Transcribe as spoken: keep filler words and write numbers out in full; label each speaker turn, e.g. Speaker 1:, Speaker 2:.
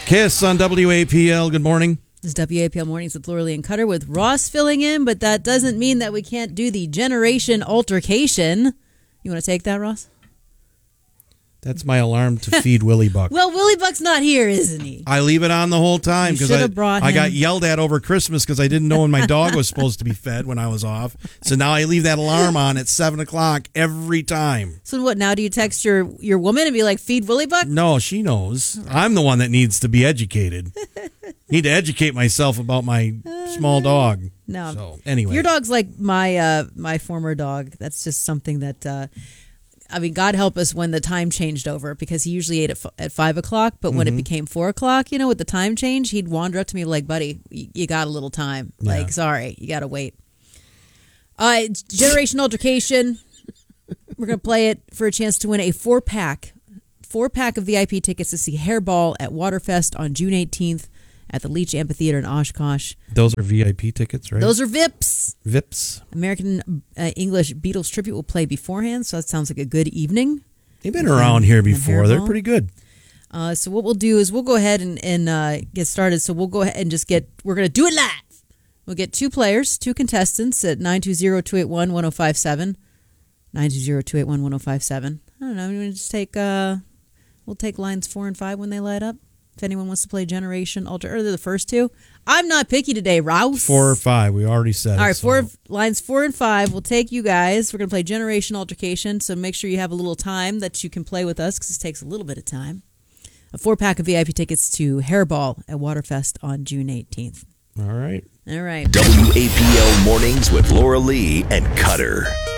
Speaker 1: Kiss on W A P L. Good morning.
Speaker 2: This is W A P L Mornings with Laura Lee and Cutter with Ross filling in, but that doesn't mean that we can't do the generation altercation. You want to take that, Ross?
Speaker 1: That's my alarm to feed Willie Buck.
Speaker 2: Well, Willie Buck's not here, isn't he?
Speaker 1: I leave it on the whole time because I, I got yelled at over Christmas because I didn't know when my dog was supposed to be fed when I was off. So now I leave that alarm on at seven o'clock every time.
Speaker 2: So what, now do you text your, your woman and be like, feed Willie Buck?
Speaker 1: No, she knows. I'm the one that needs to be educated. Need to educate myself about my small dog.
Speaker 2: No.
Speaker 1: So, anyway.
Speaker 2: Your dog's like my uh, my former dog. That's just something that... Uh, I mean, God help us when the time changed over, because he usually ate at, f- at five o'clock. But mm-hmm. when it became four o'clock, you know, with the time change, he'd wander up to me like, buddy, you, you got a little time. Yeah. Like, sorry, you got to wait. Uh, it's Generation Altercation. We're going to play it for a chance to win a four pack, four pack of V I P tickets to see Hairball at Waterfest on June eighteenth at the Leach Amphitheater in Oshkosh.
Speaker 1: Those are V I P tickets, right?
Speaker 2: Those are V I Ps.
Speaker 1: V I Ps.
Speaker 2: American uh, English Beatles tribute will play beforehand, so that sounds like a good evening.
Speaker 1: They've been around here before. They're pretty good.
Speaker 2: Uh, so what we'll do is we'll go ahead and, and uh, get started. So we'll go ahead and just get, we're going to do it live. We'll get two players, two contestants at nine two zero, two eight one, one zero five seven. nine two zero, two eight one, one zero five seven. I don't know. We're going to just take, uh, we'll take lines four and five when they light up. If anyone wants to play Generation Alter, or they're the first two. I'm not picky today, Rouse.
Speaker 1: Four or five. We already said
Speaker 2: All
Speaker 1: it.
Speaker 2: right,
Speaker 1: so.
Speaker 2: four lines four and five. We'll take you guys. We're going to play Generation Altercation, so make sure you have a little time that you can play with us, because this takes a little bit of time. A four-pack of V I P tickets to Hairball at Waterfest on June eighteenth.
Speaker 1: All right.
Speaker 2: All right.
Speaker 3: W A P L Mornings with Laura Lee and Cutter.